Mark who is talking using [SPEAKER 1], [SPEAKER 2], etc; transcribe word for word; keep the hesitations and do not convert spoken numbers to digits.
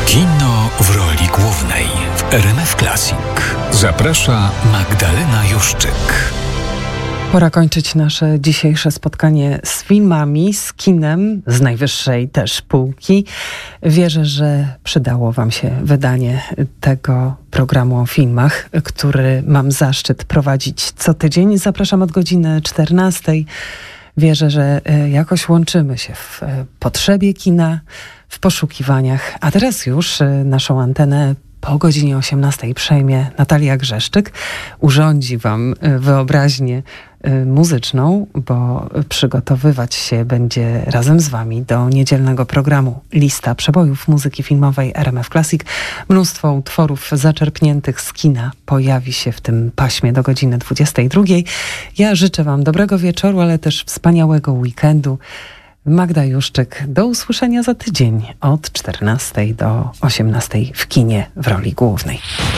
[SPEAKER 1] Kino w roli głównej w R M F Classic. Zaprasza Magdalena Juszczyk.
[SPEAKER 2] Pora kończyć nasze dzisiejsze spotkanie z filmami, z kinem, z najwyższej też półki. Wierzę, że przydało Wam się wydanie tego programu o filmach, który mam zaszczyt prowadzić co tydzień. Zapraszam od godziny czternastej. Wierzę, że jakoś łączymy się w potrzebie kina, w poszukiwaniach. A teraz już naszą antenę po godzinie osiemnastej przejmie Natalia Grzeszczyk. Urządzi Wam wyobraźnię muzyczną, bo przygotowywać się będzie razem z Wami do niedzielnego programu Lista Przebojów Muzyki Filmowej R M F Classic. Mnóstwo utworów zaczerpniętych z kina pojawi się w tym paśmie do godziny dwudziestej drugiej. Ja życzę Wam dobrego wieczoru, ale też wspaniałego weekendu. Magda Juszczyk, do usłyszenia za tydzień od czternastej do osiemnastej w kinie w roli głównej.